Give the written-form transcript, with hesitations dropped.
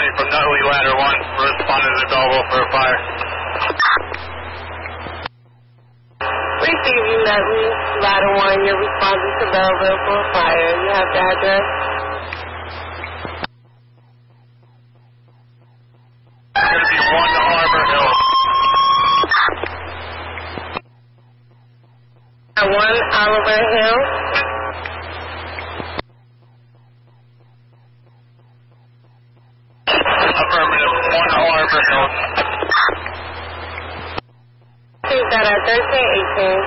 from Nutley Ladder 1. Responded to Belleville for a fire. Receive you, Nutley Ladder 1. You're responding to Belleville for a fire. You have the address? It's going to be 1 Arbor Hill. 1 Oliver Hill. Affirmative, 1 Arbor Hill. Is that at 1318?